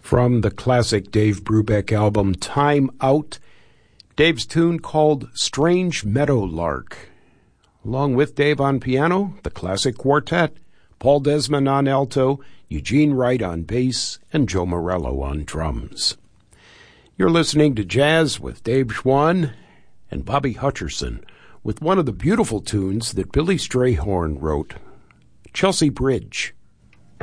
From the classic Dave Brubeck album Time Out, Dave's tune called Strange Meadowlark. Along with Dave on piano, the classic quartet, Paul Desmond on alto, Eugene Wright on bass, and Joe Morello on drums. You're listening to Jazz with Dave Schwann and Bobby Hutcherson with one of the beautiful tunes that Billy Strayhorn wrote, Chelsea Bridge.